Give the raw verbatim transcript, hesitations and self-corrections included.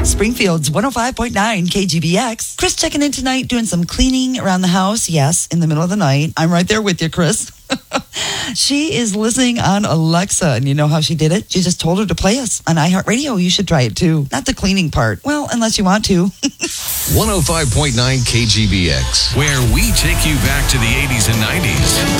Springfield's one oh five point nine K G B X. Chris checking in tonight, doing some cleaning around the house. Yes, in the middle of the night. I'm right there with you, Chris. She is listening on Alexa, and you know how she did it? She just told her to play us on iHeartRadio. You should try it too. Not the cleaning part. Well, unless you want to. one oh five point nine K G B X, where we take you back to the eighties and nineties.